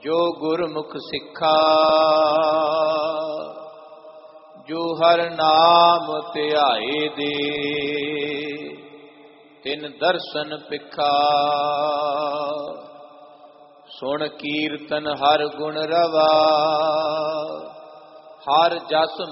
ਜੋ ਗੁਰਮੁਖ ਸਿੱਖਾ, ਜੋ ਹਰ ਨਾਮ ਧਿਆਏ ਦੇ, ਤਿਨ ਦਰਸ਼ਨ ਪਿਖਾ। ਸੁਣ ਕੀਰਤਨ ਹਰ ਗੁਣ ਰਵਾ, ਹਰ ਜਸ